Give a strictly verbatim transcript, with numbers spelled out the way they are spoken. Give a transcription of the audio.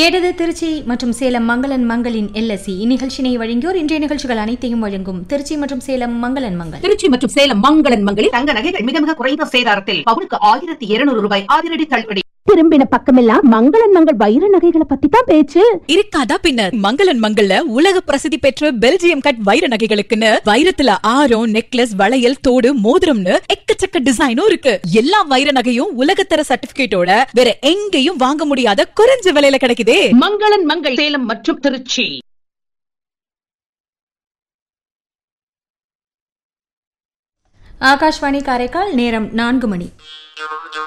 கேட்டது திருச்சி மற்றும் சேலம் மங்களன் மங்களின் எல்எஸ்சி இந்நிகழ்ச்சியை வழங்கியோர் இன்றைய நிகழ்ச்சிகள் அனைத்தையும் வழங்கும் திருச்சி மற்றும் சேலம் மங்களன் மங்கள். திருச்சி மற்றும் சேலம் மங்களன் மங்களில் தங்க நகைகள் மிக மிக குறைந்த சேதாரத்தில் பவுனுக்கு ஆயிரத்தி இருநூறு ரூபாய் அதிரடி தள்ளுபடி. திரும்பின பக்கமெல்லாம் மங்களன் மங்கள் வைர நகைகளை பத்தி தான் பேச்சு. இருக்காதா பின்ன. மங்களன் மங்கள்ல உலக பிரசித்தி பெற்ற பெல்ஜியம் கட் வைர நகைகளுக்குன்னு வைரத்துல ஆரம், நெக்லஸ், வளையல், தோடு, மோதிரம்னு எக்கச்சக்க டிசைனும் இருக்கு. எல்லா வைர நகையும் உலகத்தர சர்டிபிகேட்டோட வேற எங்கேயும் வாங்க முடியாத குறைஞ்ச விலையில கிடைக்குதே. மங்களன் மங்கள் சேலம் மற்றும் திருச்சி. ஆகாஷ்வாணி காரைக்கால். நேரம் நான்கு மணி.